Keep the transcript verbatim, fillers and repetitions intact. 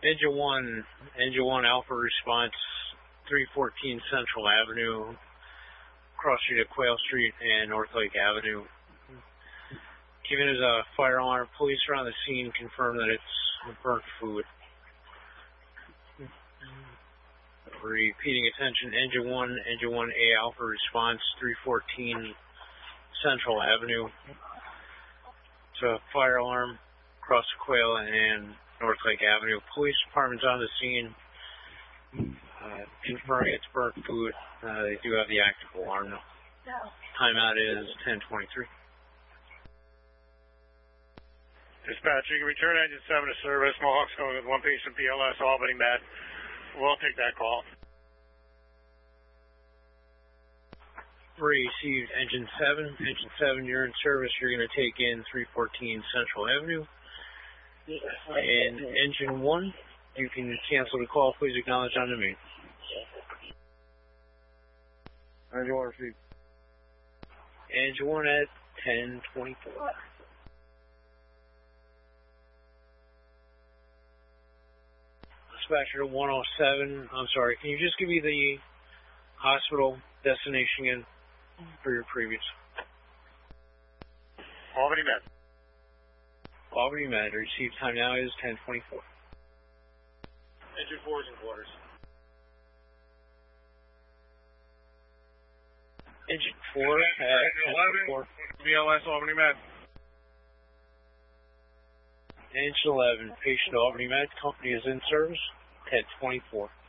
Engine one, Engine one Alpha response, three fourteen Central Avenue, cross street of Quail Street and North Lake Avenue. Given as a fire alarm, police are on the scene, confirm that it's burnt food. Repeating attention, Engine one, Engine one A Alpha response, three fourteen Central Avenue. It's a fire alarm, across the Quail and North Lake Avenue. Police department's on the scene, uh, confirming it's burnt food. Uh, they do have the active alarm now. Timeout is ten twenty-three. Dispatch, you can return Engine seven to service. Mohawk's going with one patient P L S, Albany Med. We'll take that call. Received Engine seven. Engine seven, you're in service. You're going to take in three fourteen Central Avenue. And Engine one, you can cancel the call. Please acknowledge on the main. Engine one received. Engine one at ten twenty-four. Dispatcher to one oh seven. I'm sorry, can you just give me the hospital destination again for your previous? Albany Med. Albany Med. Received time now is ten twenty-four. Engine four is in quarters. Engine four at eleven. B L S Albany Med. Engine eleven, patient Albany Med. Company is in service. ten twenty-four.